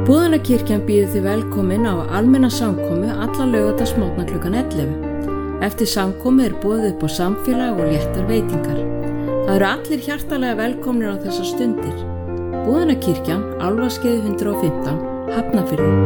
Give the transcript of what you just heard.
Búðanakirkjan býður þið velkomin á almenna samkomu alla laugardagsmorgna klukkan 11. Eftir samkomu boðið upp á samfélag og léttar veitingar. Það eru allir hjartalega velkomnir á þessar stundir. Búðanakirkjan, Álfaskeiði 115, Hafnarfirði.